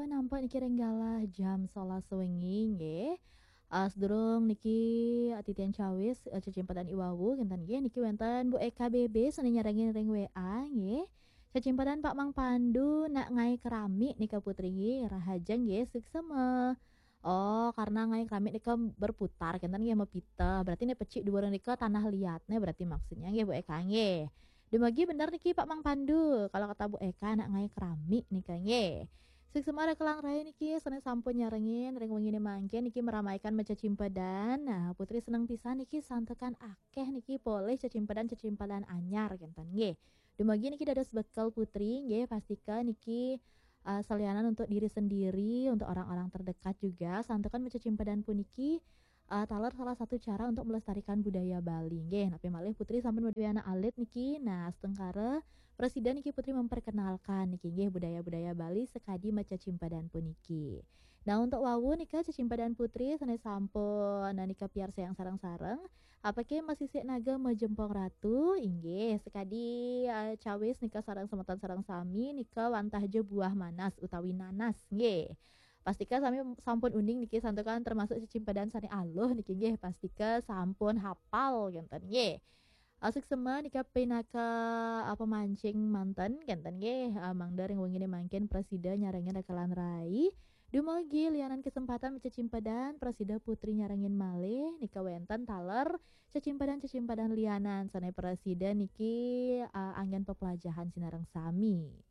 nampak niki renggalah jam 11.00 wengi nggih. Sedurung niki titian cawis, cecimpadan iwawu kinten nggih niki wonten Bu Eka BB sane nyarengi ring WA nggih. Cecimpadan Pak Mang Pandu nak ngai keramik nika putri nggih rahaja nggih suksema. Oh, karena ngai keramik nika berputar kinten nggih mepite, berarti nih pecik dhuwur nika tanah liatnya berarti maksudnya nggih Bu Eka nggih. Dumagi bener niki Pak Mang Pandu, kalau kata Bu Eka nak ngai keramik nika nggih. Suksema kelang rayi niki sane sampun nyarengin ring wengine mangke niki meramaikan meca cimpedan. Nah, putri seneng pisan niki santekan akeh niki poleh cecimpedan-cecimpedan anyar kinten nggih. Dumagi niki dados bekal putri nggih pastikan niki selianan untuk diri sendiri, untuk orang-orang terdekat juga santukan meca cimpedan puniki taler salah satu cara untuk melestarikan budaya Bali nggih. Napi malih putri sampun badhe anak alit niki. Nah, setengkara presiden niki putri memperkenalkan niki nggih budaya-budaya Bali sekadi maca cimpadan puniki. Nah, untuk wawu nika cecimpadan putri sanes sampun nika piarsa yang sareng-sareng, apake masih sik naga majempong ratu inggih sekadi cawis nika sareng semeton sareng sami nika wantah je buah manas utawi nanas nggih. Pastika sami sampun uning niki santukan termasuk cicimpadan sane aluh niki nggih pastika sampun hafal genten nggih. Asik sema nika pinaka pemancing manten genten nggih, mangda ring wengine mangken presida nyarengin rekalan rai. Dumagi lianan kesempatan cicimpadan presida putri nyarengin malih nika wenten taler cecimpadan-cecimpadan lianan sane presida niki anggen pepelajahan sinareng sami.